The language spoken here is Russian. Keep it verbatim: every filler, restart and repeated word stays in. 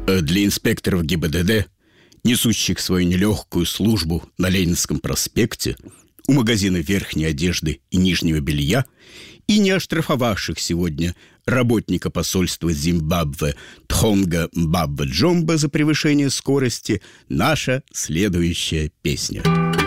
Для инспекторов ГИБДД, несущих свою нелегкую службу на Ленинском проспекте, у магазина верхней одежды и нижнего белья, и не оштрафовавших сегодня работника посольства Зимбабве Тхонга Мбабве Джомба за превышение скорости, наша следующая песня.